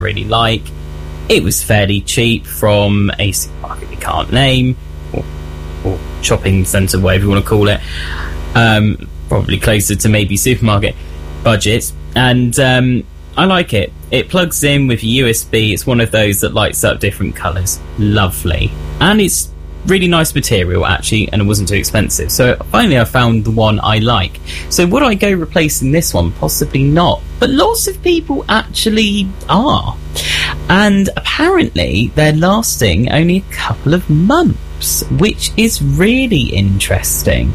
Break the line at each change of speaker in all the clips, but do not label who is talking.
really like. It was fairly cheap from a supermarket we can't name, or shopping centre, whatever you want to call it. Probably closer to maybe supermarket budgets. And I like it. It plugs in with USB. It's one of those that lights up different colours. Lovely. And it's really nice material, actually, and it wasn't too expensive. So finally I found the one I like. So would I go replacing this one? Possibly not. But lots of people actually are. And apparently they're lasting only a couple of months, which is really interesting.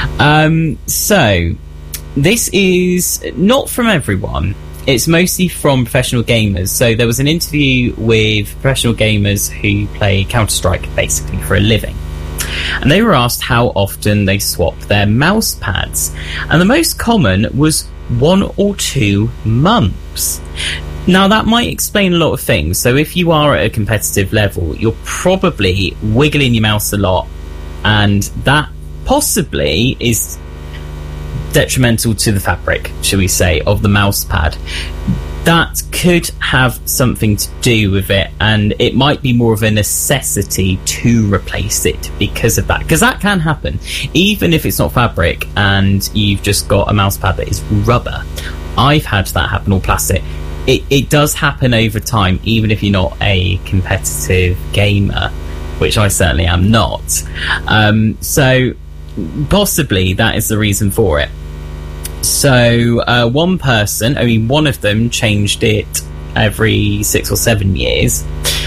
So this is not from everyone. It's mostly from professional gamers. So there was an interview with professional gamers who play Counter-Strike basically for a living. And they were asked how often they swap their mouse pads. And the most common was 1 or 2 months. Now that might explain a lot of things. So if you are at a competitive level, you're probably wiggling your mouse a lot. And that possibly is detrimental to the fabric, shall we say, of the mouse pad. That could have something to do with it, and it might be more of a necessity to replace it because of that, because that can happen even if it's not fabric and you've just got a mouse pad that is rubber. I've had that happen, or plastic. It does happen over time, even if you're not a competitive gamer, which I certainly am not. So possibly that is the reason for it. So one person, only one of them, changed it every 6 or 7 years.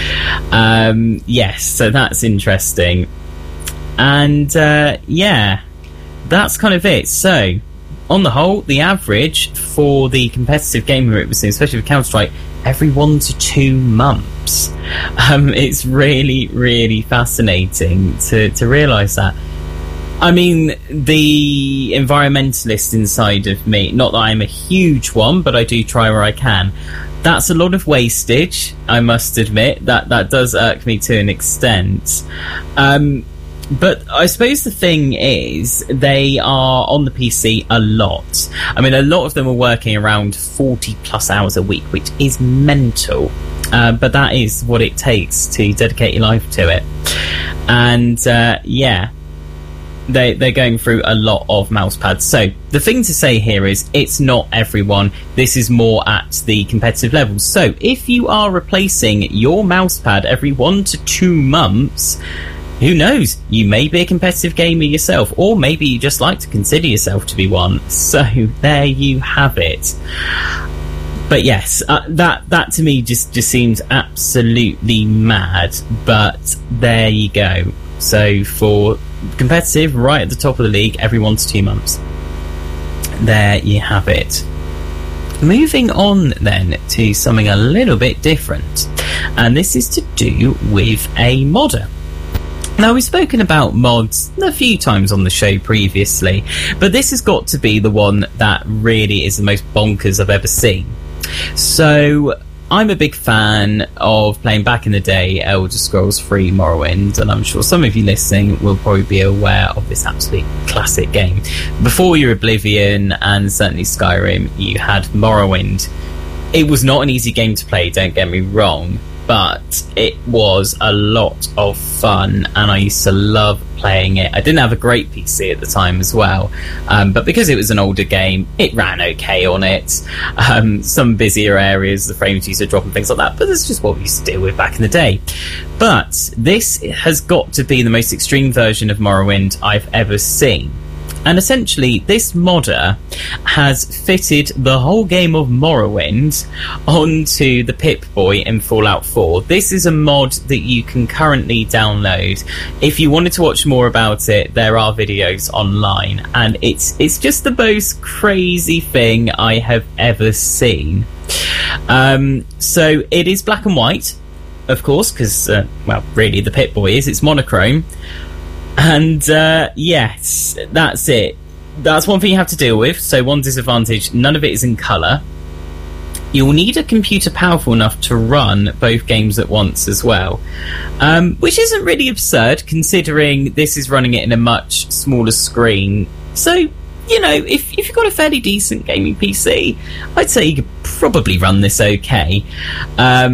Yes, so that's interesting. And yeah, that's kind of it. So on the whole, the average for the competitive gamer it was in, especially with Counter-Strike, every 1 to 2 months. It's really, really fascinating to realise that. I mean, the environmentalist inside of me, not that I'm a huge one, but I do try where I can. That's a lot of wastage, I must admit. That does irk me to an extent. But I suppose the thing is, they are on the PC a lot. I mean, a lot of them are working around 40 plus hours a week, which is mental. But that is what it takes to dedicate your life to it. And yeah, they're going through a lot of mouse pads. So the thing to say here is, it's not everyone. This is more at the competitive level. So if you are replacing your mouse pad every 1 to 2 months, who knows? You may be a competitive gamer yourself, or maybe you just like to consider yourself to be one. So there you have it. But yes, that to me just seems absolutely mad. But there you go. So for competitive, right at the top of the league, every 1 to 2 months. There you have it. Moving on then to something a little bit different, and this is to do with a modder. Now, we've spoken about mods a few times on the show previously, but this has got to be the one that really is the most bonkers I've ever seen. So I'm a big fan of playing back in the day Elder Scrolls 3 Morrowind, and I'm sure some of you listening will probably be aware of this absolute classic game. Before your Oblivion and certainly Skyrim, you had Morrowind. It was not an easy game to play, don't get me wrong, but it was a lot of fun, and I used to love playing it. I didn't have a great PC at the time as well, but because it was an older game, it ran okay on it. Some busier areas, the frames used to drop and things like that, but that's just what we used to deal with back in the day. But this has got to be the most extreme version of Morrowind I've ever seen. And essentially, this modder has fitted the whole game of Morrowind onto the Pip-Boy in Fallout 4. This is a mod that you can currently download. If you wanted to watch more about it, there are videos online. And it's just the most crazy thing I have ever seen. So it is black and white, of course, because, well, really, the Pip-Boy is. It's monochrome. And yes, that's it. That's one thing you have to deal with. So one disadvantage, none of it is in colour. You'll need a computer powerful enough to run both games at once as well, which isn't really absurd considering this is running it in a much smaller screen. So you know, if you've got a fairly decent gaming PC, I'd say you could probably run this okay.